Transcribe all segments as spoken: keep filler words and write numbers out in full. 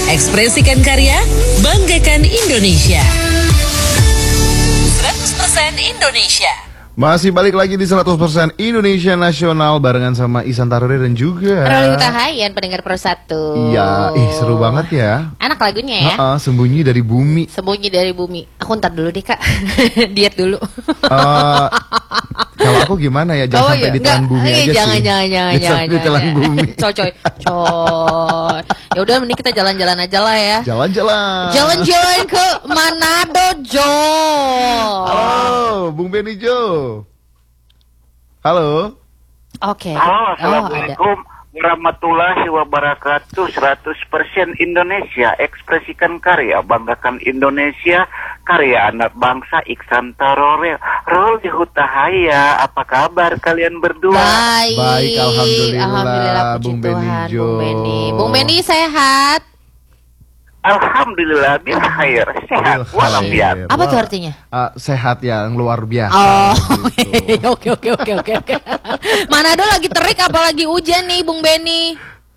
Ekspresikan karya, banggakan Indonesia. seratus persen Indonesia. Masih balik lagi di seratus persen Indonesia Nasional barengan sama Ihsan Taruri dan juga Rolly Utahayan, pendengar Pro satu. Iya, ih seru banget ya. Enak lagunya ya. Ha-ha, sembunyi dari bumi. Sembunyi dari bumi. Aku ntar dulu deh kak. Diet dulu. Uh, kalau aku gimana ya, jangan Oh, sampai iya. ditelan Nggak, bumi eh, aja jangan, sih. Jangan, jangan, Jangan jangan, sampai ditelan jangan. bumi. Coy, coy, coy. Ya udah, mending kita jalan-jalan aja lah ya. Jalan-jalan. Jalan-jalan ke Manado, Jo. Halo, Bung Benny Jo. Halo. Oke. Halo, Oh, ada. Assalamualaikum warahmatullahi wabarakatuh. seratus persen Indonesia, ekspresikan karya, banggakan Indonesia, karya anak bangsa Ihsan Taruri, Rolly Utahayan. Apa kabar kalian berdua? Baik. Baik, alhamdulillah, Alhamdulillah, puji Bung Benny Tuhan, Jo. Bung Benny. Bung Benny sehat? Alhamdulillah, bil khair, sehat Bil walafiat. khair. Apa tuh Wah, artinya? uh, sehat yang luar biasa. Oh, gitu. oke oke oke oke oke. Manado lagi terik apalagi hujan nih, Bung Benny.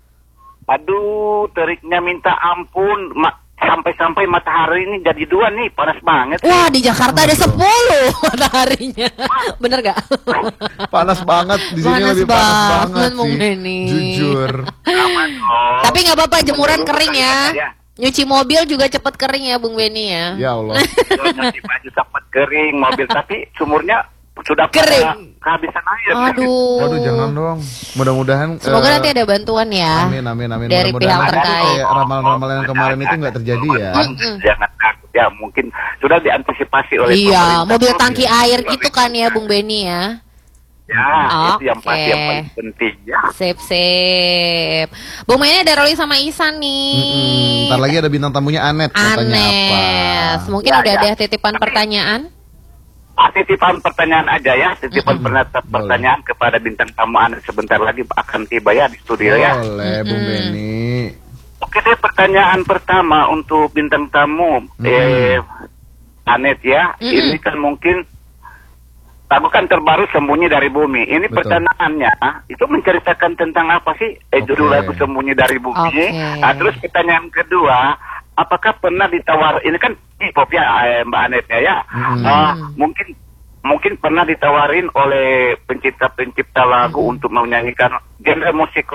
Aduh, teriknya minta ampun. Ma- sampai-sampai matahari ini jadi dua nih, panas banget. Wah, di Jakarta ada sepuluh mataharinya. Bener gak? Panas banget di sini, Panas lebih panas banget, banget Bung sih. Benny. Jujur. Aman, oh. Tapi nggak apa-apa, jemuran kering ya. Ya. Nyuci mobil juga cepet kering ya, Bung Benny ya. Ya Allah. Nyuci baju dapat kering, mobil tapi sumurnya sudah Kering. pada kehabisan air. Aduh. Waduh, jangan dong. Mudah-mudahan Semoga eh, nanti ada bantuan ya. Amin amin amin. Dari Mudah-mudahan pihak nanti terkait. kayak ramalan-ramalan yang kemarin itu nggak terjadi ya. Mm-mm. Jangan takut ya, mungkin sudah diantisipasi oleh Iya, pemerintah. mobil tangki air gitu kan ya, Bung Benny ya. Ya, itu yang pasti yang Oke. paling penting ya. Sip sip. Bung Benny ada Rolly sama Ihsan nih. Mm-mm. Ntar lagi ada bintang tamunya Anet. Mau tanya apa? Anes. Mungkin Ya, udah ya. ada titipan pertanyaan. Ah, titipan pertanyaan aja ya, titipan Mm-mm. pertanyaan kepada bintang tamu Anda sebentar lagi akan tiba ya di studio ya. Boleh, Bung Mm-mm. Benny. Oke deh, pertanyaan pertama untuk bintang tamu eh Anet ya. Mm-mm. Ini kan mungkin lagu kan terbaru Sembunyi dari Bumi. Ini Betul. pertanyaannya itu menceritakan tentang apa sih? Eh Oke. judul lagu Sembunyi dari Bumi. Oke. Nah, terus pertanyaan kedua, apakah pernah ditawar? Ini kan hip-hop ya, eh, Mbak Anet ya. ya. Mm-mm. Ah, mungkin mungkin pernah ditawarin oleh pencipta-pencipta lagu untuk menyanyikan genre musik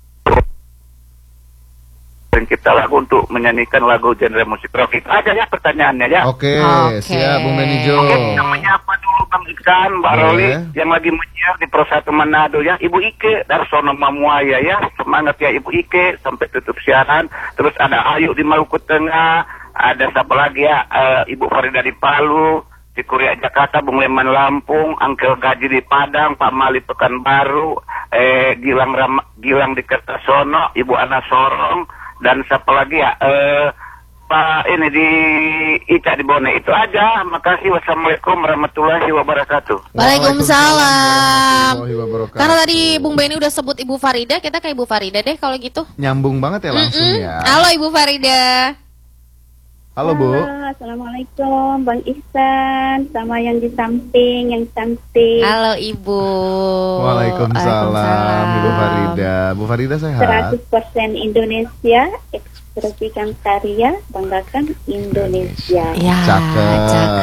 pencipta lagu untuk menyanyikan lagu genre musik rock. Itu aja ya pertanyaannya ya. Oke, Oke. siap Bung Benny Jo. Oke, kita menyapa dulu Bang Ihsan, Mbak Boleh. Rolly yang lagi menyiar di Pro satu Manado ya. Ibu Ike Darsono Mamuaya ya. Semangat ya Ibu Ike sampai tutup siaran. Terus ada Ayu di Maluku Tengah, ada siapa lagi ya? Eh, Ibu Farida di Palu, di Kuria Jakarta, Bung Leman Lampung, Angkel Gaji di Padang, Pak Mali Pekanbaru, eh Gilang Ram Gilang di Kertasono, Ibu Ana Sorong, dan siapa lagi ya? Eh Pak ini di Ica di Bone. Itu aja. Makasih. Wassalamualaikum warahmatullahi wabarakatuh. Waalaikumsalam. warahmatullahi wabarakatuh. Karena tadi Bung Benny udah sebut Ibu Farida, kita ke Ibu Farida deh kalau gitu. Nyambung banget ya langsung Mm-mm. ya. Halo Ibu Farida. Halo Bu. Halo, Assalamualaikum Bang Ihsan sama yang di samping, yang cantik. Halo Ibu. Waalaikumsalam Ibu Farida. Bu Farida sehat? seratus persen Indonesia, ekspresikan karya, banggakan Indonesia. Ya, Cakep. cakep.